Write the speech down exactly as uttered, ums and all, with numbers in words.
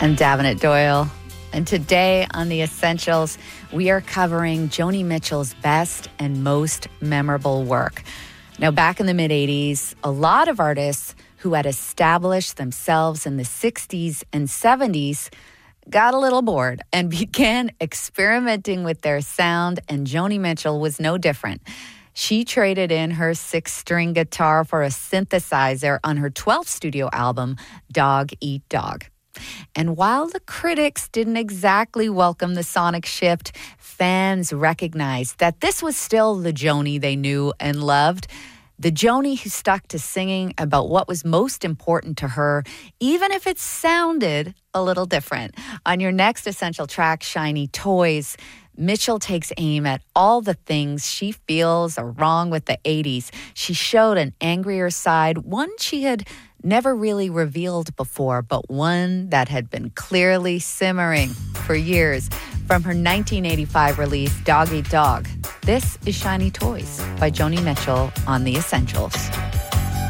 I'm Davenant Doyle. And today on The Essentials, we are covering Joni Mitchell's best and most memorable work. Now, back in the mid-eighties, a lot of artists who had established themselves in the sixties and seventies got a little bored and began experimenting with their sound, and Joni Mitchell was no different. She traded in her six-string guitar for a synthesizer on her twelfth studio album, Dog Eat Dog. And while the critics didn't exactly welcome the sonic shift, fans recognized that this was still the Joni they knew and loved. The Joni who stuck to singing about what was most important to her, even if it sounded a little different. On your next essential track, Shiny Toys, Mitchell takes aim at all the things she feels are wrong with the eighties. She showed an angrier side, one she had never really revealed before, but one that had been clearly simmering for years. From her nineteen eighty-five release, Dog Eat Dog, this is Shiny Toys by Joni Mitchell on The Essentials.